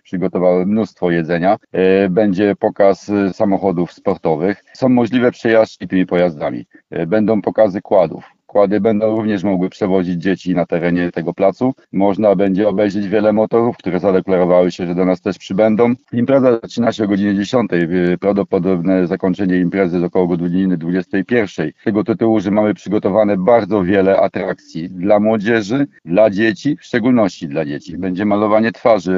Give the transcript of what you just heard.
przygotowały mnóstwo jedzenia. Będzie pokaz samochodów sportowych. Są możliwe przejażdżki tymi pojazdami. Będą pokazy kładów. Kłady będą również mogły przewozić dzieci na terenie tego placu. Można będzie obejrzeć wiele motorów, które zadeklarowały się, że do nas też przybędą. Impreza zaczyna się o godzinie 10. Prawdopodobne zakończenie imprezy około godziny 21. Z tego tytułu, że mamy przygotowane bardzo wiele atrakcji dla młodzieży, dla dzieci, w szczególności dla dzieci. Będzie malowanie twarzy